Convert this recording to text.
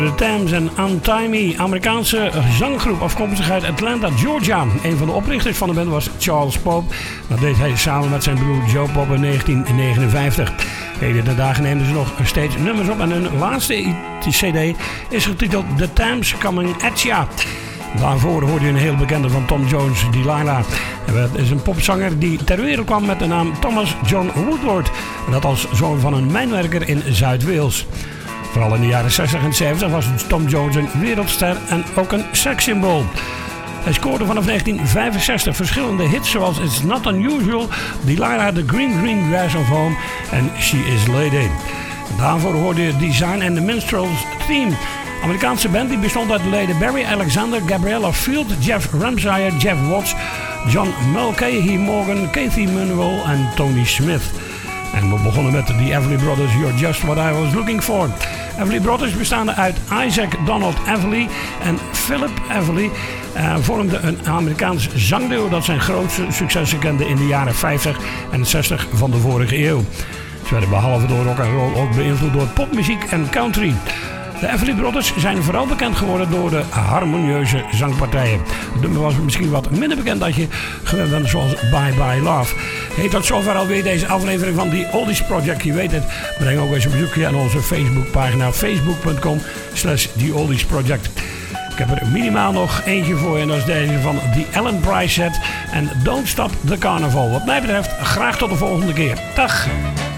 The Thames en Untie Me, Amerikaanse zanggroep afkomstig uit Atlanta, Georgia. Een van de oprichters van de band was Charles Pope. Dat deed hij samen met zijn broer Joe Pope in 1959. Heden de dagen nemen ze nog steeds nummers op en hun laatste cd is getiteld The Thames Coming At Ya. Daarvoor hoorde je een heel bekende van Tom Jones, Delilah. Dat is een popzanger die ter wereld kwam met de naam Thomas John Woodward. En dat als zoon van een mijnwerker in Zuid-Wales. Vooral in de jaren 60 en 70 was Tom Jones een wereldster en ook een sekssymbool. Hij scoorde vanaf 1965 verschillende hits zoals It's Not Unusual, Delilah, The Green Green Grass of Home en She Is Lady. Daarvoor hoorde je Design and the Minstrels Theme. Amerikaanse band die bestond uit de leden Barry Alexander, Gabriella Field, Jeff Ramsire, Jeff Watts, John Mulcahy Morgan, Kathy Manuel en Tony Smith. En we begonnen met de Everly Brothers, You're Just What I Was Looking For. Everly Brothers bestaande uit Isaac Donald Everly en Philip Everly vormden een Amerikaans zangduo dat zijn grootste successen kende in de jaren 50 en 60 van de vorige eeuw. Ze werden behalve door rock and roll ook beïnvloed door popmuziek en country. De Everly Brothers zijn vooral bekend geworden door de harmonieuze zangpartijen. Het nummer was misschien wat minder bekend dat je gewend bent, zoals Bye Bye Love. Hey, tot zover alweer deze aflevering van The Oldies Project. Je weet het, breng ook eens een bezoekje aan onze Facebookpagina facebook.com/The Oldies Project. Ik heb er minimaal nog eentje voor je en dat is deze van The Ellen Price Set en Don't Stop the Carnival. Wat mij betreft, graag tot de volgende keer. Dag!